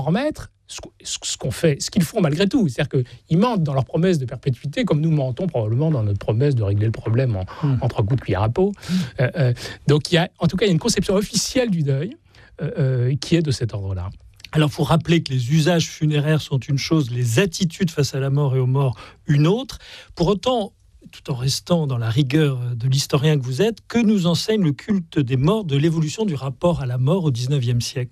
remettre ce qu'ils font malgré tout. C'est-à-dire qu'ils mentent dans leur promesse de perpétuité, comme nous mentons probablement dans notre promesse de régler le problème en 3 coups de cuillère à peau. Donc, il y a une conception officielle du deuil qui est de cet ordre-là. Alors, il faut rappeler que les usages funéraires sont une chose, les attitudes face à la mort et aux morts une autre. Pour autant, tout en restant dans la rigueur de l'historien que vous êtes, que nous enseigne le culte des morts de l'évolution du rapport à la mort au XIXe siècle ?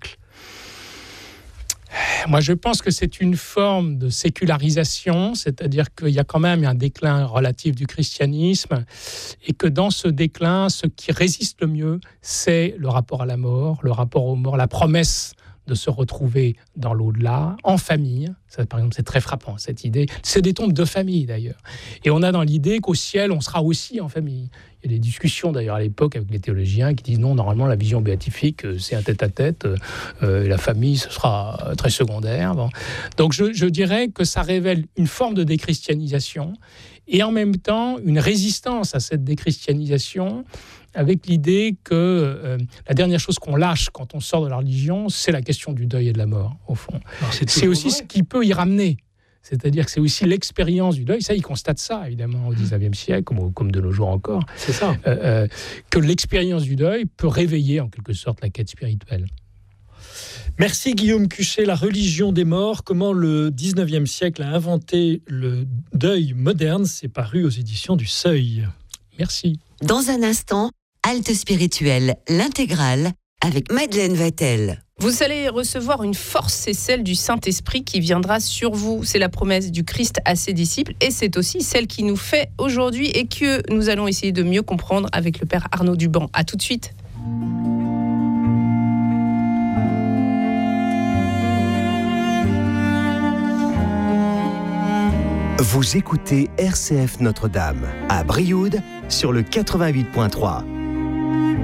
Moi, je pense que c'est une forme de sécularisation, c'est-à-dire qu'il y a quand même un déclin relatif du christianisme et que dans ce déclin, ce qui résiste le mieux, c'est le rapport à la mort, le rapport aux morts, la promesse de se retrouver dans l'au-delà, en famille. Ça, par exemple, c'est très frappant, cette idée. C'est des tombes de famille, d'ailleurs. Et on a dans l'idée qu'au ciel, on sera aussi en famille. Il y a des discussions, d'ailleurs, à l'époque, avec les théologiens qui disent non, normalement, la vision béatifique, c'est un tête-à-tête. La famille, ce sera très secondaire. Bon. Donc, je dirais que ça révèle une forme de déchristianisation et en même temps, une résistance à cette déchristianisation avec l'idée que la dernière chose qu'on lâche quand on sort de la religion, c'est la question du deuil et de la mort, au fond. Alors, c'est aussi ce qui peut y ramener. C'est-à-dire que c'est aussi l'expérience du deuil. Ça, ils constatent ça, évidemment, au XIXe siècle, comme de nos jours encore. C'est ça. Que l'expérience du deuil peut réveiller, en quelque sorte, la quête spirituelle. Merci Guillaume Cuchet. La religion des morts, comment le XIXe siècle a inventé le deuil moderne, c'est paru aux éditions du Seuil. Merci. Dans un instant, Halte spirituelle, l'intégrale, avec Madeleine Vatel. Vous allez recevoir une force, c'est celle du Saint-Esprit qui viendra sur vous. C'est la promesse du Christ à ses disciples et c'est aussi celle qui nous fait aujourd'hui et que nous allons essayer de mieux comprendre avec le Père Arnaud Duban. À tout de suite. Vous écoutez RCF Notre-Dame à Brioude sur le 88.3.